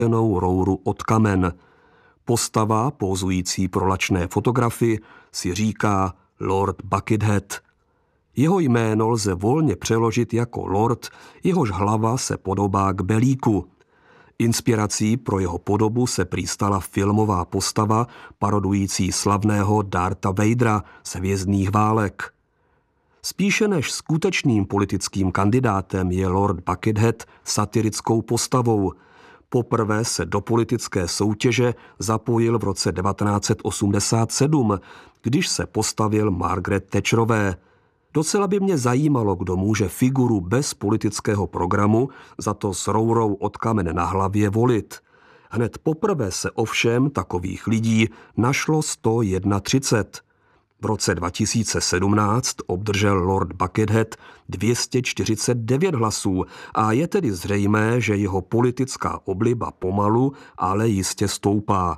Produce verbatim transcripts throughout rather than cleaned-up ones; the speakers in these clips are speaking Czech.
rouru od kamen. Postava, pózující pro lačné fotografy, si říká Lord Buckethead. Jeho jméno lze volně přeložit jako lord, jehož hlava se podobá k belíku. Inspirací pro jeho podobu se prý stala filmová postava parodující slavného Dartha Vadera z Hvězdných válek. Spíše než skutečným politickým kandidátem je Lord Buckethead satirickou postavou. Poprvé se do politické soutěže zapojil v roce devatenáct set osmdesát sedm, když se postavil Margaret Thatcherové. Docela by mě zajímalo, kdo může figuru bez politického programu, za to s rourou od kamen na hlavě volit. Hned poprvé se ovšem takových lidí našlo sto třicet jedna. V roce dva tisíce sedmnáct obdržel Lord Buckethead dvě stě čtyřicet devět hlasů a je tedy zřejmé, že jeho politická obliba pomalu, ale jistě stoupá.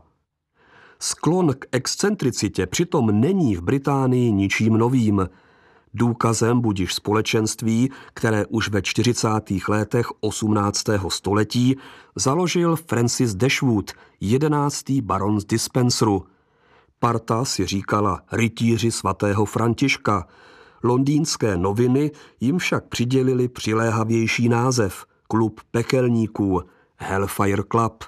Sklon k excentricitě přitom není v Británii ničím novým. Důkazem budiž společenství, které už ve čtyřicátých letech osmnáctého století založil Francis Dashwood, jedenáctý baron z Dispenseru. Parta si říkala rytíři svatého Františka. Londýnské noviny jim však přidělili přiléhavější název Klub pekelníků, Hellfire Club.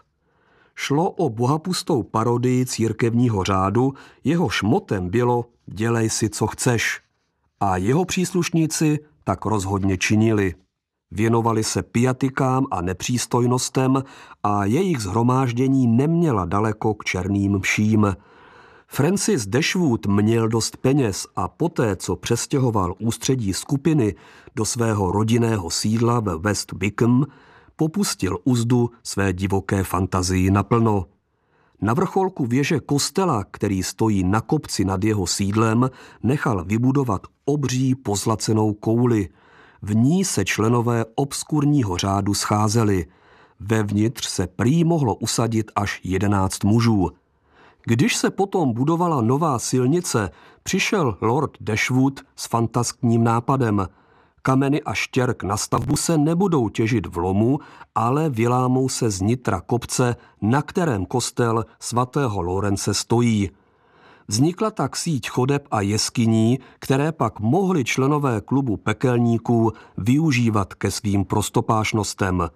Šlo o bohapustou parodii církevního řádu, jehož motem bylo dělej si, co chceš. A jeho příslušníci tak rozhodně činili. Věnovali se pijatikám a nepřístojnostem a jejich shromáždění neměla daleko k černým mším. Francis Dashwood měl dost peněz a poté, co přestěhoval ústředí skupiny do svého rodinného sídla ve West Wickham, popustil uzdu své divoké fantazii naplno. Na vrcholku věže kostela, který stojí na kopci nad jeho sídlem, nechal vybudovat obří pozlacenou kouli. V ní se členové obskurního řádu scházeli. Vevnitř se prý mohlo usadit až jedenáct mužů. Když se potom budovala nová silnice, přišel Lord Dashwood s fantaskním nápadem. Kameny a štěrk na stavbu se nebudou těžit v lomu, ale vylámou se z nitra kopce, na kterém kostel svatého Lorence stojí. Vznikla tak síť chodeb a jeskyní, které pak mohli členové klubu pekelníků využívat ke svým prostopášnostem.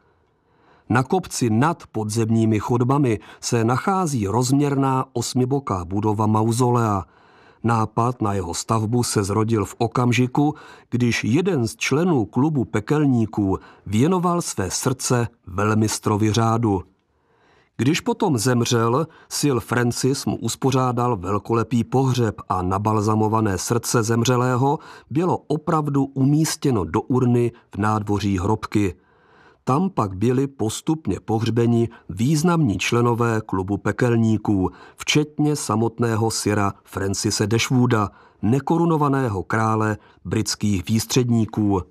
Na kopci nad podzemními chodbami se nachází rozměrná osmiboká budova mauzolea. Nápad na jeho stavbu se zrodil v okamžiku, když jeden z členů klubu pekelníků věnoval své srdce velmistrovi řádu. Když potom zemřel, Sir Francis mu uspořádal velkolepý pohřeb a nabalzamované srdce zemřelého bylo opravdu umístěno do urny v nádvoří hrobky. Tam pak byli postupně pohřbeni významní členové klubu pekelníků, včetně samotného sira Francise Dashwooda, nekorunovaného krále britských výstředníků.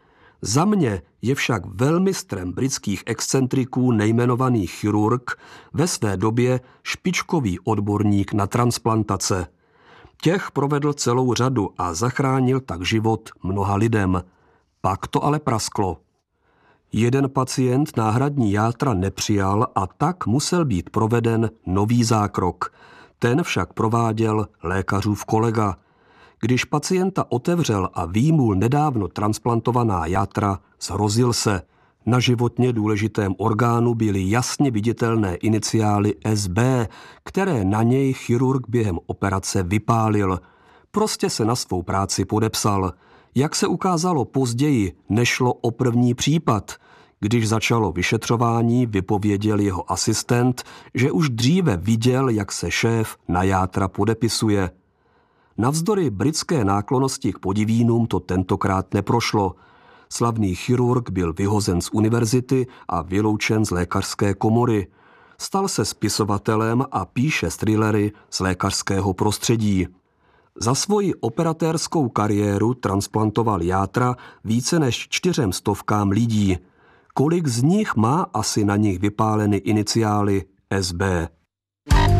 Za mě je však velmistrem britských excentriků nejmenovaný chirurg, ve své době špičkový odborník na transplantace. Těch provedl celou řadu a zachránil tak život mnoha lidem. Pak to ale prasklo. Jeden pacient náhradní játra nepřijal a tak musel být proveden nový zákrok. Ten však prováděl lékařův kolega. Když pacienta otevřel a výjmul nedávno transplantovaná játra, zhrozil se. Na životně důležitém orgánu byly jasně viditelné iniciály S B, které na něj chirurg během operace vypálil. Prostě se na svou práci podepsal. Jak se ukázalo později, nešlo o první případ. Když začalo vyšetřování, vypověděl jeho asistent, že už dříve viděl, jak se šéf na játra podepisuje. Navzdory britské náklonnosti k podivínům to tentokrát neprošlo. Slavný chirurg byl vyhozen z univerzity a vyloučen z lékařské komory. Stal se spisovatelem a píše thrillery z lékařského prostředí. Za svoji operatérskou kariéru transplantoval játra více než čtyřem stovkám lidí. Kolik z nich má asi na nich vypáleny iniciály S B?